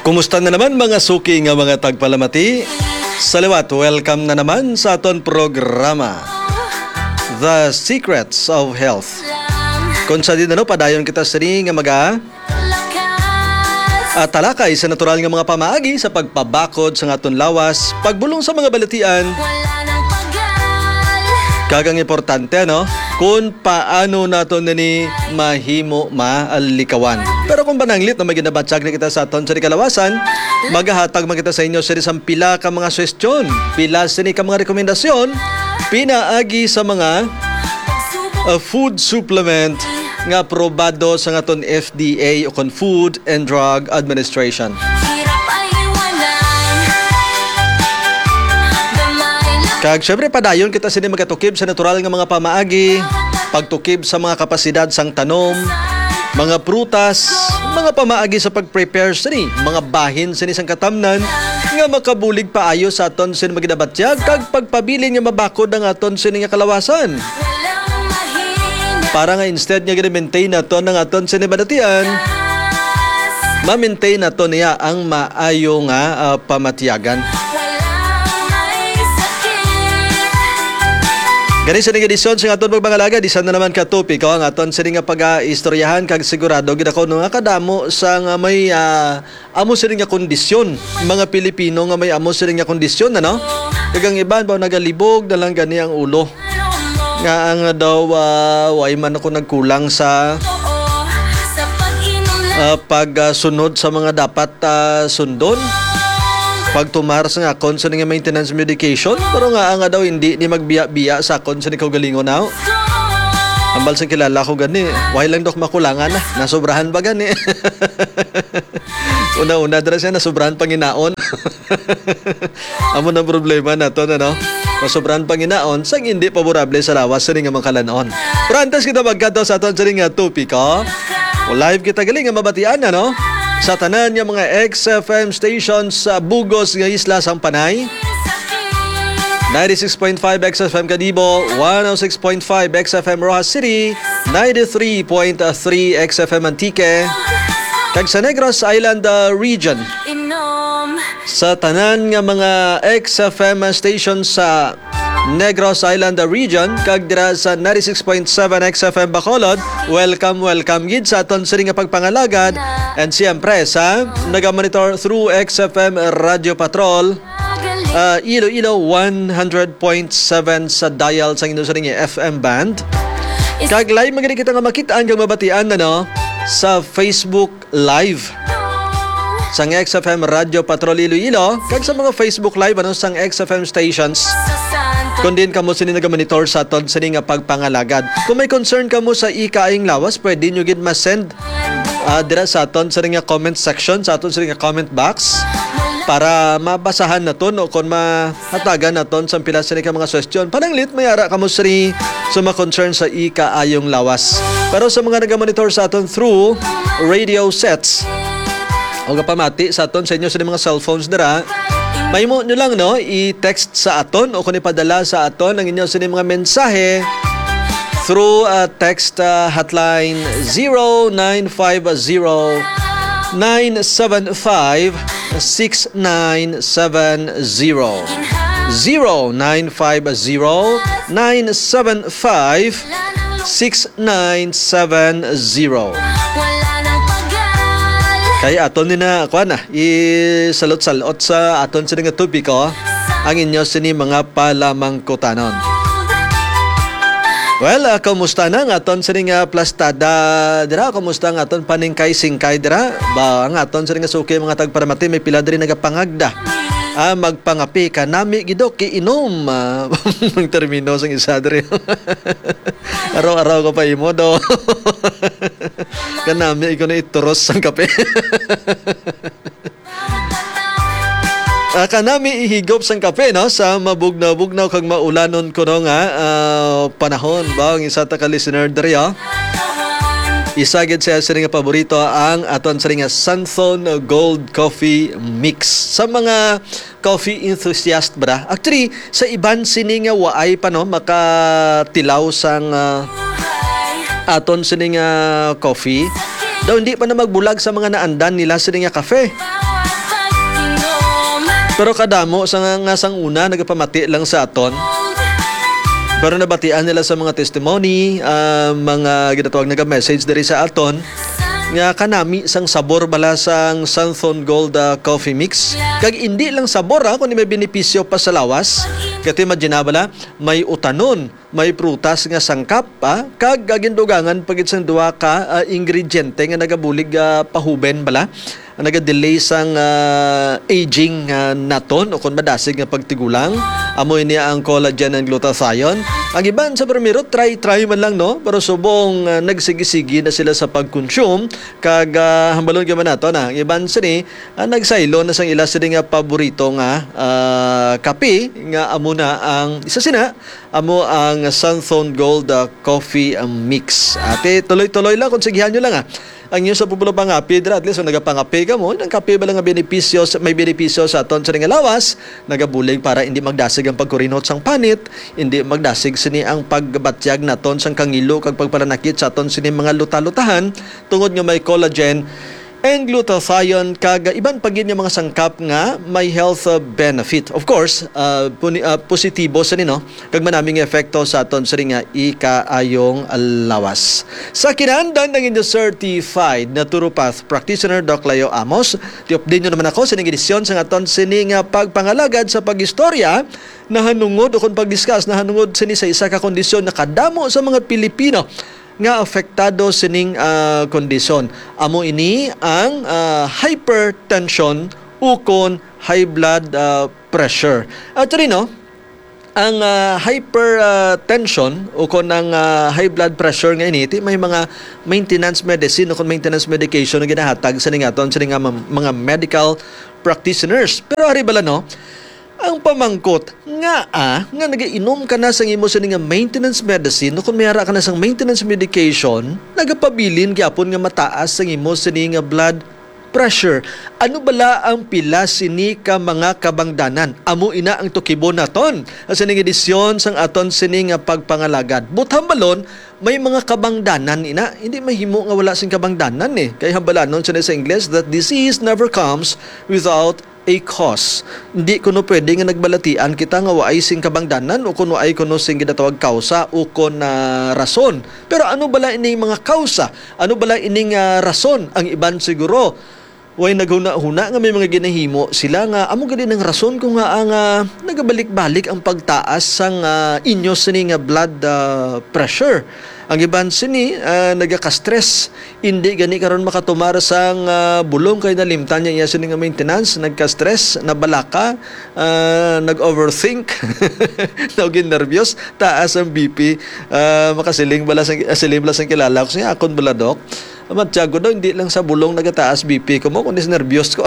Kumusta na naman mga suki nga mga tagpalamati? Salawat, welcome na naman sa aton programa The Secrets of Health. Kung sa din padayon kita sini nga maga talakay sa natural nga mga pamaagi sa pagpabakod sa aton lawas, pagbulong sa mga balitian. Kagang importante kung paano nato nini mahimo maalikawan. Pero kung bananglit na maginabatsag na kita sa aton sa kalawasan, magahatag magkita sa inyo sa isang pila ka mga suwestyon, pila sini ka mga rekomendasyon, pinaagi sa mga food supplement nga aprobado sa aton FDA o kon Food and Drug Administration. Kag syempre padayon kita sini magatukib sa natural nga mga pamaagi, pagtukib sa mga kapasidad sang tanom, mga prutas, mga pamaagi sa pag-prepare sini, mga bahin sini sang katamnan nga makabulig paayo sa aton sini maginabatyag kag pagpabili nga mabakod ang aton sini nga kalawasan. Para nga instead nga gina-maintain naton ang aton sini badatian, ma-maintain naton niya ang maayo nga pamatyagan. Gani sa edisyon sa aton pagbangalaga, di sana naman ka topic ang aton sa nga pag-istoryahan kag sigurado gid ako nga kadamo sa nga may amo sa nga kondisyon, mga Pilipino nga may amo sa nga kondisyon kagang iban ba nagalibog na lang gani ang ulo. Nga ang daw way man ako nagkulang sa pagsunod sa mga dapat sundon. Pagtumar sa akon sa nga maintenance medication, pero nga daw hindi ni magbiya-biya sa akon sa kaugalingon now. Ambal sa kilala ko gani, why lang dok makulangan nasobrahan ba gani? Una-una dira siya nasobrahan panginaon. Amo na problema nato masobrahan panginaon sang hindi paborable sa lawas sa nga makalanon. Pero antes kita magkadto sa aton sa nga topiko, live kita galing nga mabatian sa tanan nga mga XFM stations sa Bugos nga isla sang Panay. 96.5 XFM Cadibo, 106.5 XFM Rojas City, 93.3 XFM Antique, kag sa Negros Island region. Sa tanan nga mga XFM stations sa Negros Island region, kag dira sa 96.7 XFM Bacolod, welcome gid sa aton sa nga pagpangalagad. And siyempre sa nagamonitor through XFM Radio Patrol, Iloilo 100.7 sa dial sa inyong sa FM band. Kag live magiging kita nga makitaan kag mabatian sa Facebook Live sang XFM Radio Patrol Iloilo, kag sa mga Facebook Live sang XFM stations. Kung din kamo sini nagamonitor sa aton sa nga pagpangalagad. Kung may concern kamo sa ikaing lawas, pwede nyo gid ma-send dira sa aton sa nga comment section, sa aton sa nga comment box, para mabasahan naton o kung mahatagan naton sa pila sa mga question. Pananglit mayara kamo sa mga concern sa ikaayong lawas. Pero sa mga nagamonitor sa aton through radio sets o kapamati sa aton sa inyo sa mga cellphones dira, may mo nyo lang i-text sa aton o kung ipadala sa aton ang inyo sa mga mensahe through text hotline 0950-975-6970. 0950-975-6970. Kaya aton nina isalot-salot sa aton sa nga topiko ang inyo sini mga palamangkutanon. Well, kamusta na nga aton sa nga plastada dira? Kamusta nga aton paningkay-singkay dira? Ba nga aton sa nga suki mga tagparamati may pila diri nagapangagda. Magpangapi ka nami gidok iinom ang termino sang isa diri. Araw-araw ko pa imo do. Kanami iko na ituros sang kape. Kanami ihigop sang kape sa mabugnaw-bugnaw kag maulanon ko nga panahon ba ang isa ta ka listener diri isa gid siya sa nga paborito ang aton sa nga Santhon Gold Coffee Mix. Sa mga coffee enthusiast bra, actually sa iban sini nga waay pa makatilaw sang aton sini nga coffee daw hindi pa na magbulag sa mga naandan nila sini nga kafe. Pero kadamo sang una nagapamati lang sa aton. Pero nabatian nila sa mga testimony, mga ginatawag naga-message diri sa aton nga kanami sang sabor bala sang Santhon Gold coffee mix. Kag hindi lang sabor kundi may benepisyo pa sa lawas. Kati imagine bala, may utanon, may prutas nga sangkap, kag gindugangan pagit sang duha ka ingrediente nga nagabulig pahuben bala. Naga-delay sang aging naton o kung madasig nga pagtigulang. Amoy niya ang collagen and glutathione. Ang iban sa primero, try man lang, no? Pero subong nagsigi-sigi na sila sa pag-consume. Kag hambalon ka man nato na. Ang iban sa ni, nagsaylo na sang ila sa nga paborito nga kape. Nga amo na ang, isa sina, amo ang Santhon Gold coffee mix. Ate, tuloy-tuloy lang. Konsigihan nyo lang ang inyo sa pupulo pangapi, at least kung nagapangapi ka mo, ang kape ba lang nga benepisyo, may benepisyo sa aton sa nga lawas, nagabulig para hindi magdasig ang pagkurinot sang panit, hindi magdasig sini ang pagbatyag naton sang kangilo kag pagpalanakit sa aton sini mga luta-lutahan, tungod nga may collagen and glutathione kag iban pagin nga mga sangkap nga may health benefit. Of course, positibo sa nino kag manaming epekto sa aton sa nga ikaayong lawas. Sa kinahanglan ng inyo certified naturopath practitioner Doc Leo Amos, ti-update nyo naman ako sa edisyon sa aton sini nga pagpangalagad sa pagistorya na hanungod o kung pagdiscuss na hanungod sini sa isa ka kondisyon na kadamo sa mga Pilipino nga apektado sining kondisyon. Amo ini ang hypertension ukon high blood pressure. At rin ang hypertension ukon ang high blood pressure nga initi may mga maintenance medicine ukon maintenance medication na ginahatag sa ningaton sa mga medical practitioners. Pero ari bala ang pamangkot nga nagainom ka na sang imo sa nga maintenance medicine kung mayara ka na sang maintenance medication nagapabilin gyapon nga mataas sang imo sa nga blood pressure. Ano bala ang pila sini ka mga kabangdanan? Amo ina ang tukibo naton sa ning edisyon sang aton sini nga pagpangalagad. Buthang balon may mga kabangdanan ina, hindi mahimo nga wala sing kabangdanan kay hambalanon sa English that disease never comes without a cause. Hindi kuno pwede nga nagbalatian kita nga waay sing kabangdanan o kuno ay kuno sing ginatawag kausa o kun rason. Pero ano bala ining mga kausa? Ano bala ining rason? Ang iban siguro way naghuna-huna nga may mga ginahimo sila nga amo gani ng rason kung nga ang nagabalik-balik ang pagtaas sang inyo sini nga blood pressure. Ang iban sini nagaka-stress, hindi gani karon makatumar sang bulong kay nalimtan niya sini nga maintenance, nagka-stress, nabalaka, nag-overthink, naging nervyos, taas ang BP, makasiling bala sang kilala ko siya akon bala dok. Matyago daw, hindi lang sa bulong nagataas BP ko mo, kundi sa nervyos ko.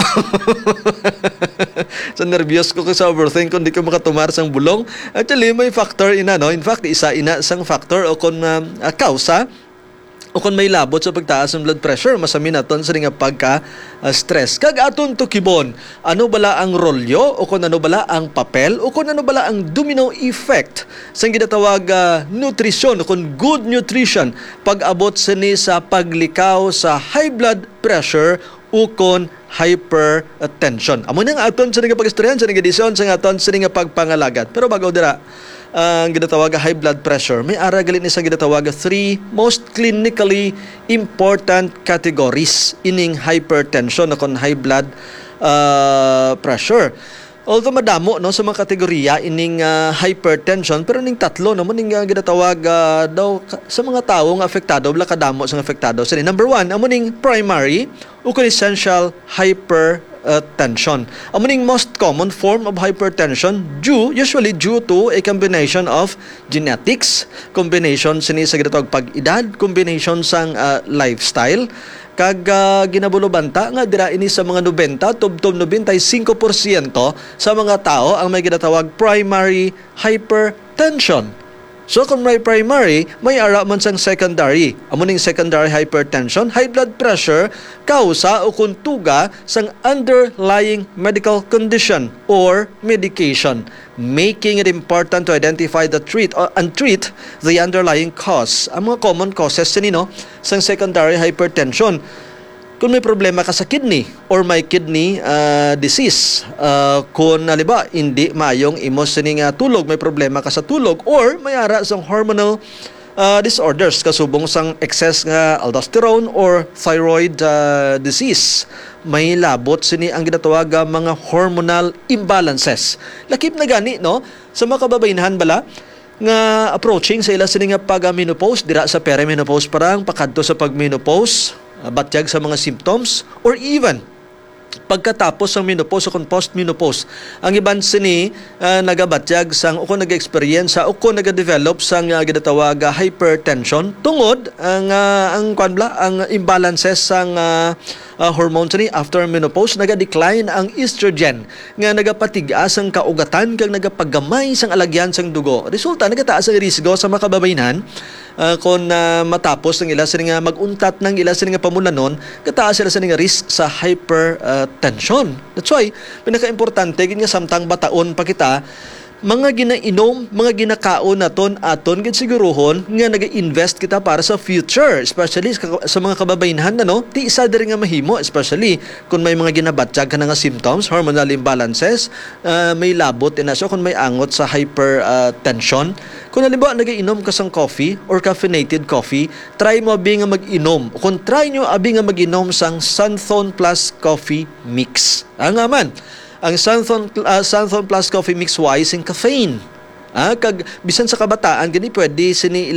Sa nervyos ko sa overthink, kundi ko makatumar sang bulong. Actually, may factor ina, In fact, isa ina sang factor o kung kausa o kung may labot sa pagtaas ng blood pressure, masami naton sa nga pagka-stress. Kag aton tukibon, ano bala ang rolyo o kung ano bala ang papel o kung ano bala ang domino effect sa ginatawag nutrition o kung good nutrition pag-abot sini sa paglikaw sa high blood pressure o kung hypertension. Amo nang aton sa nga pag-istoryan sa nga edisyon sa aton sa nga pagpangalagad. Pero bago dira, ang ginatawag high blood pressure, may ara galit ni sa ginatawag 3 most clinically important categories ining hypertension o kung high blood pressure. Although madamo sa mga kategorya ining hypertension, pero ning tatlo naman ning ginatawag daw sa mga tawo nga apektado wala kadamo sa apektado. So, number 1, amo ning primary o kung essential hypertension. Amo ning most common form of hypertension usually due to a combination of genetics, combination sini sa ginatawag pag-edad, combination sang lifestyle, kag ginabulobanta nga dira ini sa mga 90 tubtob 95% sa mga tao ang may ginatawag primary hypertension. So kung may primary, may ara man sang secondary. Amo ning secondary hypertension, high blood pressure kausa o kung tuga sang underlying medical condition or medication, making it important to identify and treat the underlying cause. Ang mga common causes sang secondary hypertension. kung may problema ka sa kidney or may kidney disease, kung halimbawa hindi maayong imos sining tulog, may problema ka sa tulog, or may ara sang hormonal disorders kasubong sang excess nga aldosterone or thyroid disease, may labot sini ang ginatawag mga hormonal imbalances. Lakip na gani no sa mga kababainahan bala nga approaching sa ila sini nga pag-menopause, dira sa perimenopause parang pakadto sa pag-menopause, batyag sa mga symptoms, or even pagkatapos ng menopause o kung post-menopause. Ang iban sini nagabatyag sang o kung nag-experience o kung nag-develop sang ginatawag hypertension tungod ang imbalances sang hormones ni after menopause, naga-decline ang estrogen nga nagapatigas ang kaugatan kag nagapagamay sang alagyan sang dugo. Resulta nagataas ang risgo sa mga kababainahan kung matapos ng ila sila nga maguntat ng ila sila nga pamulanon, kataas sila sa nga risk sa hypertension. That's why pinaka-importante gid nga samtang bataon pa kita, mga ginainom, mga ginakaon naton aton gid siguruhon nga nag-invest kita para sa future, especially sa mga kababainahan ti isa diri nga mahimo, especially kung may mga ginabatyag ka nga symptoms, hormonal imbalances, may labot ina so kung may angot sa hypertension. Kung halimbawa nag-inom ka sang coffee or caffeinated coffee, try mo abi nga mag-inom. Kung try nyo abi nga mag-inom sang Sunthone Plus Coffee Mix. Nga man, ang Sunthone Plus Coffee Mix wise in caffeine. Kag bisan sa kabataan gani pwede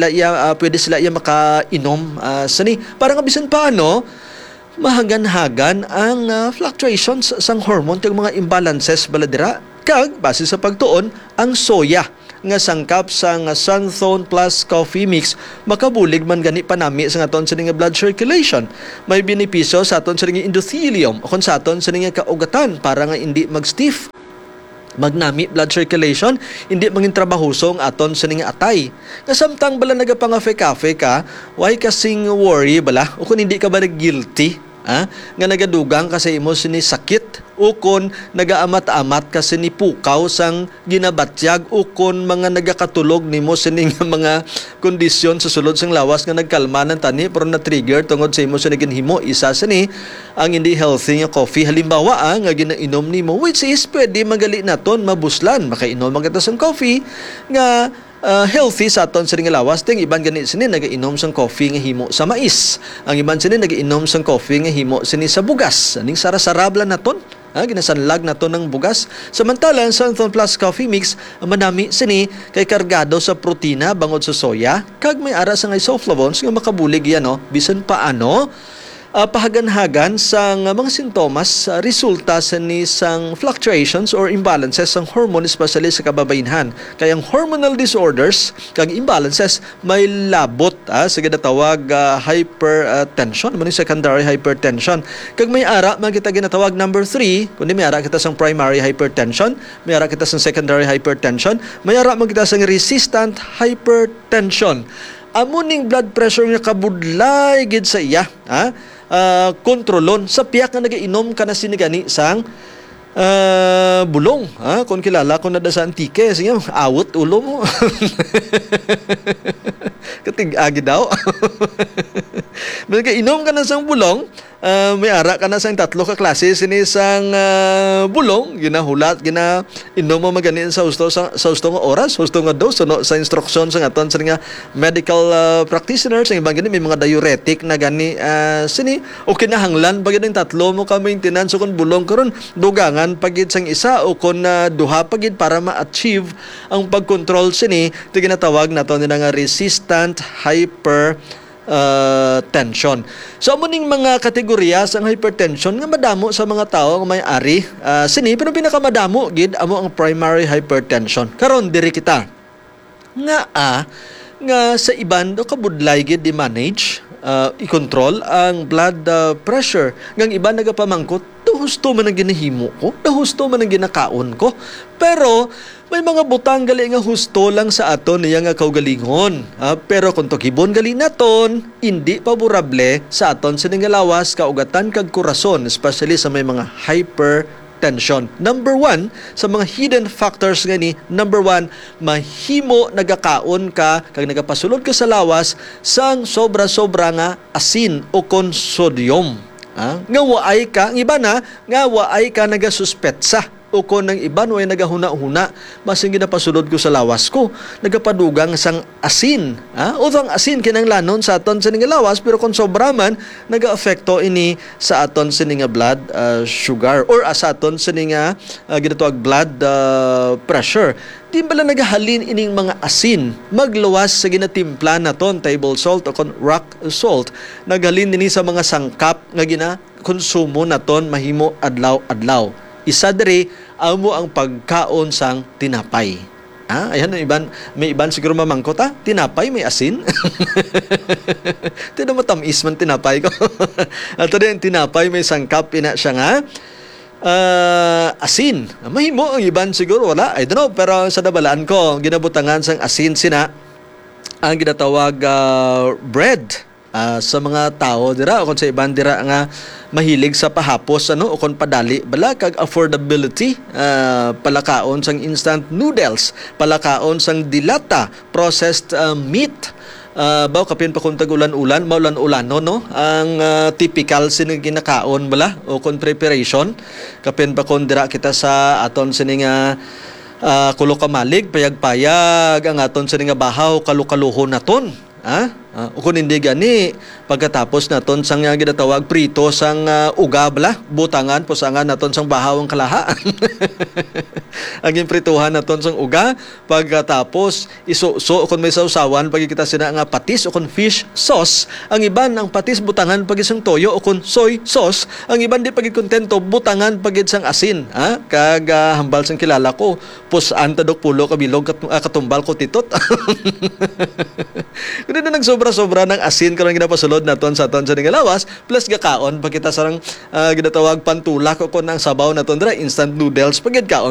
sila iya makainom sini para nga bisan paano mahagan-hagan ang fluctuations sang hormone kag mga imbalances baladira. Kag base sa pagtuon ang soya nga sangkap sang Sunthone Plus Coffee Mix makabulig man gani panami sa aton sa nga blood circulation. May benepisyo sa aton sa nga endothelium o kung sa aton sa nga kaugatan para nga hindi mag-stiff, magnami blood circulation, hindi mangin trabahoso ang aton sa nga atay. Nga samtang bala nagapangafe-cafe ka, why kasing worry bala o kung hindi ka ba guilty nga nagadugang kasi imo sini sakit o kon nagaamat-amat kasi ni pukaw sang ginabatyag o kon mga nagakatulog nimo sini nga mga kondisyon sa sulod sang lawas nga nagkalma ng tani pero na-trigger tungod sa imo sa naginhimo isa sini ang hindi healthy nga coffee. Halimbawa nga ginainom nimo, which is pwede magali naton mabuslan, makainom magata sang coffee nga healthy sa aton sa nga lawas. Ting iban gani sini nagainom sang coffee nga himo sa mais, ang iban sini nagainom sang coffee nga himo sini sa bugas, aning sarasarablan naton ginasanlag naton ng bugas. Samantala ang Sunthone Plus Coffee Mix manami sini kay kargado sa protina bangod sa soya kag may ara sa isoflavones nga makabulig yan bisan paano pahagan-hagan sang mga sintomas resulta sa nisang fluctuations or imbalances sang hormone, especially sa kababainhan. Kaya ang hormonal disorders kag imbalances may labot sa ginatawag hypertension, man secondary hypertension. Kag may ara man kita ginatawag number 3, kundi may ara kita sang primary hypertension, may ara kita sang secondary hypertension, may ara man kita sang resistant hypertension. Amuning blood pressure nga kabudlay gid sa iya, kontrolon sa piyak nga nagainom ka na sinigani sang bulong. Kung kilala ko na da sa antike, sige, awot ulo mo. Katig-agi daw. Nagainom ka na sang bulong, may ara ka na sang 3 ka klase sini sang bulong, ginahulat, inom mo magani sa husto nga oras, husto nga dose, sa instruction sa aton sa nga medical practitioners, ang ibang gani may mga diuretic na gani sini o kinahanglan pagid ng 3 mo ka maintenance kung bulong karon dugangan pagid sang isa o kung duha pagid para ma-achieve ang pagkontrol sini ti ginatawag naton nga resistant hypertension. So muning mga kategorya sang hypertension nga madamo sa mga tao nga may ari sini pero pinakamadamo gid amo ang primary hypertension. Karon diri kita nga sa iban do kabudlay gid di manage i-control ang blood pressure. Ngang iba nagapamangkot, husto man ang ginahimo ko, husto man ang ginakaon ko. Pero may mga butang gali nga husto lang sa aton niya nga kaugalingon. Pero kung tugibon gali naton, hindi paborable sa aton sa lawas, kaugatan kag kurason, especially sa may mga hypertension. Number 1, sa mga hidden factors gani, number 1, mahimo nagakaon ka kag nagapasulod ka sa lawas sang sobra-sobra nga asin o kon sodium. Nga waay ka, ang iba na, nga waay ka nagasuspetsa o kung ng iba no ay nagahuna-huna masing ginapasulod ko sa lawas ko nagapadugang sang asin o ang asin kinang lanon sa aton sa lawas pero kung sobra man nagaapekto ini sa aton sa blood sugar or sa aton sa ginatawag blood pressure. Di bala nagahalin ining mga asin magluwas sa ginatimpla naton table salt o kon rock salt naghalin nini sa mga sangkap nga gina-konsumo naton mahimo adlaw-adlaw. Isa diri amo ang pagkaon sang tinapay. Ayan may iban siguro mamangkot tinapay may asin. Tino mo tamis man tinapay ko. Ato din tinapay may sangkap ina siya nga asin. Mahimo ang iban siguro wala. I don't know pero sa nabalaan ko ginabutangan sang asin sina ang ginatawag bread. Sa mga tao dira o kung sa iban dira nga mahilig sa pahapos o kung padali bala kag affordability palakaon sang instant noodles palakaon sang dilata processed meat baw kapin pa kung tag-ulan-ulan maulan-ulan no ang typical sining ginakaon bala o kung preparation kapin pa kung dira kita sa aton sining kulo kamalig payag-payag ang aton sining bahaw kalukaluhon naton. O kung hindi gani pagkatapos naton sang ginatawag prito sang uga bala butangan pusangan naton sang bahawang kalaha. Ang prituhan naton sang uga pagkatapos isuso kung may sausawan pag kita sina nga patis o kung fish sauce ang iban ang patis butangan pag isang toyo o kung soy sauce ang iban di pagid kontento butangan pagid sang asin kag hambal sang kilala ko pusan tadok pulo kabilog katumbal ko titot. Kundi na nagsobra-sobra ng asin karon ginapasulod naton sa aton sa lawas plus gakaon pag kita sarang ginatawag pantulak o kun ang sabaw naton dira instant noodles pagid kaon